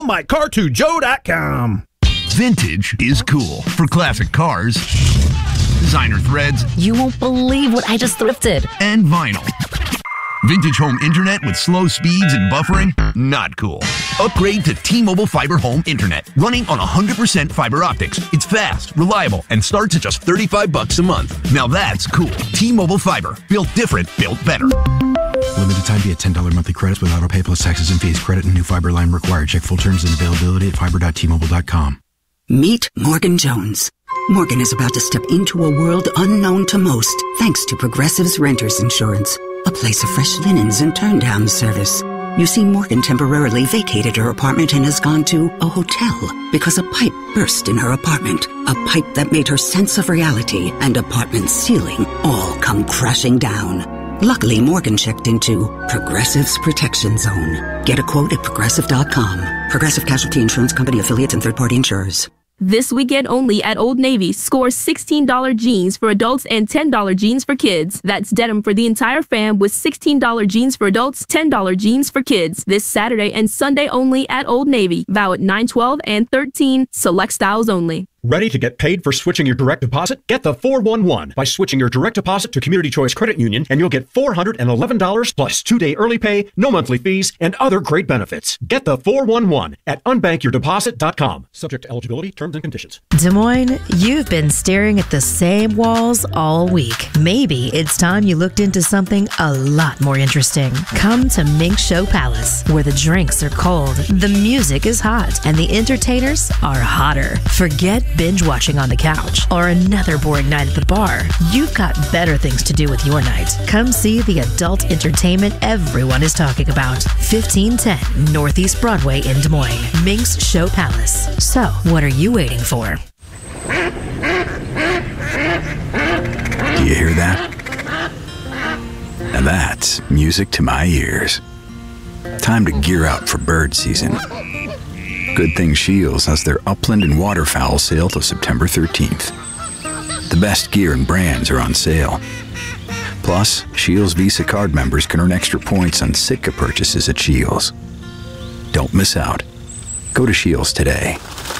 MyCar2Joe.com. Vintage is cool. For classic cars, designer threads, you won't believe what I just thrifted, and vinyl. Vintage home internet with slow speeds and buffering? Not cool. Upgrade to T-Mobile Fiber Home Internet, running on 100% fiber optics. It's fast, reliable, and starts at just $35 a month. Now that's cool. T-Mobile Fiber. Built different, built better. Limited time via $10 monthly credits with autopay plus taxes and fees. Credit and new fiber line required. Check full terms and availability at fiber.tmobile.com. Meet Morgan Jones. Morgan is about to step into a world unknown to most, thanks to Progressive's Renters Insurance, a place of fresh linens and turn-down service. You see, Morgan temporarily vacated her apartment and has gone to a hotel because a pipe burst in her apartment, a pipe that made her sense of reality and apartment ceiling all come crashing down. Luckily, Morgan checked into Progressive's Protection Zone. Get a quote at Progressive.com. Progressive Casualty Insurance Company, affiliates, and third-party insurers. This weekend only at Old Navy, score $16 jeans for adults and $10 jeans for kids. That's denim for the entire fam with $16 jeans for adults, $10 jeans for kids. This Saturday and Sunday only at Old Navy. Vow at 9/12 and 13. Select styles only. Ready to get paid for switching your direct deposit? Get the 411 by switching your direct deposit to Community Choice Credit Union, and you'll get $411 plus 2-day early pay, no monthly fees, and other great benefits. Get the 411 at unbankyourdeposit.com. Subject to eligibility, terms and conditions. Des Moines, you've been staring at the same walls all week. Maybe it's time you looked into something a lot more interesting. Come to Mink Show Palace, where the drinks are cold, the music is hot, and the entertainers are hotter. Forget binge watching on the couch or another boring night at the bar. You've got better things to do with your night. Come see the adult entertainment everyone is talking about. 1510 Northeast Broadway in Des Moines. Mink's Show Palace. So, what are you waiting for? Do you hear that? Now that's music to my ears. Time to gear up for bird season. Good thing Shields has their upland and waterfowl sale till September 13th. The best gear and brands are on sale. Plus, Shields Visa card members can earn extra points on Sitka purchases at Shields. Don't miss out. Go to Shields today.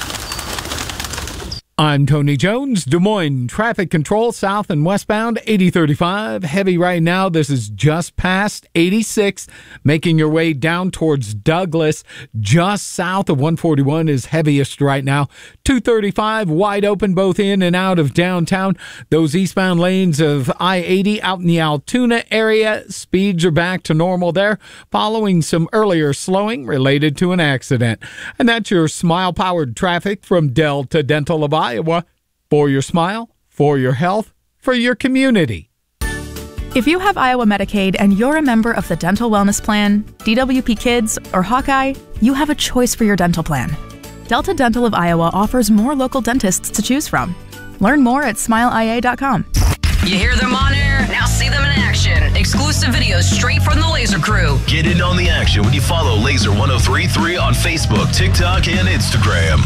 I'm Tony Jones, Des Moines traffic control south and westbound 8035. Heavy right now. This is just past 86, making your way down towards Douglas. Just south of 141 is heaviest right now. 235 wide open both in and out of downtown. Those eastbound lanes of I-80 out in the Altoona area, speeds are back to normal there following some earlier slowing related to an accident. And that's your smile-powered traffic from Delta Dental of Iowa. For your smile, for your health, for your community. If you have Iowa Medicaid and you're a member of the Dental Wellness Plan, DWP Kids, or Hawkeye, you have a choice for your dental plan. Delta Dental of Iowa offers more local dentists to choose from. Learn more at smileia.com. You hear them on air, now see them in action. Exclusive videos straight from the Laser Crew. Get in on the action when you follow Laser 103.3 on Facebook, TikTok, and Instagram.